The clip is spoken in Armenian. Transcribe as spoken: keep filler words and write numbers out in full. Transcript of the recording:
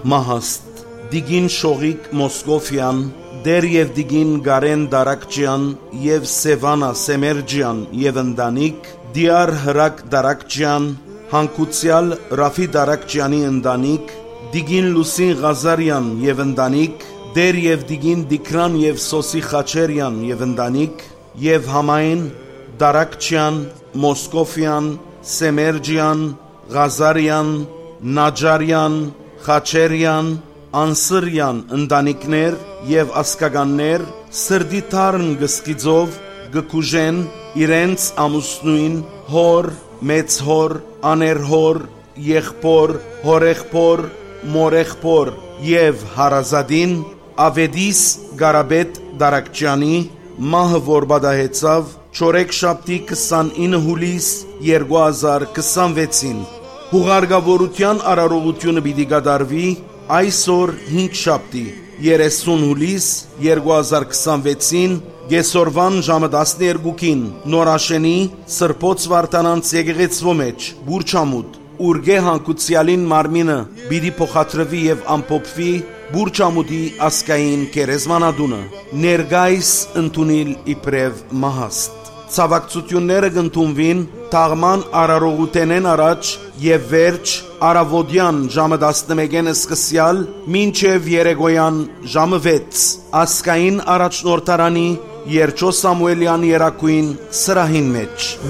Մահաստ Դիգին Շողիկ Մոսկովյան Դեր եւ Դիգին Գարեն Դարակջյան եւ Սևանա Սեմերջյան եւ ընտանիք Դիար Հրակ Դարակջյան Հանկուցյալ Ռաֆի Դարակջյանի ընտանիք Դիգին Լուսին Ղազարյան եւ ընտանիք Դեր եւ Դիգին Դիկրան եւ Սոսի Խաչերյան եւ ընտանիք եւ համայն Դարակջյան Մոսկովյան Սեմերջյան Ղազարյան Նաջարյան Խաչերյան Անսրյան ընտանիքներ եւ ասկագաններ սրդի թարն գսկիձով գկուժեն իրենց ամուսնուին հոր մեծ հոր աներհոր եղբոր հորեղբոր մորեղբոր եւ հարազադին Ավեդիս Գարաբետ Դարակջյանի մահը որ բադահեցավ չորեքշաբթի քսանինը հուլիս երկու հազար քսանվեցին հուղարկավորության արարողությունը պիտի կատարվի այսօր հինգշաբթի երեսուն հուլիս երկու հազար քսանվեցին գեսորվան ժամը տասներկուին նորաշենի Սրբոց Վարդանանց եկեղեցվո մեջ Բուրչամուտ Ուրգե Հանկուցյալին մարմինը պիտի փոխադրվի եւ ամփոփվի Բուրչամուտի ասկային կերեզմանադունը ներգայիս ընդունել իբրև մահաստ Ցավակցությունները կընդունվին թաղման արարողութենեն առաջ եւ վերջ արավոդյան ժամը տասնմեկին սկսյալ մինչեւ երեկոյան ժամը վեց ասկային առաջնորդարանի Երջո Սամուելյան երակույն սրահին մեջ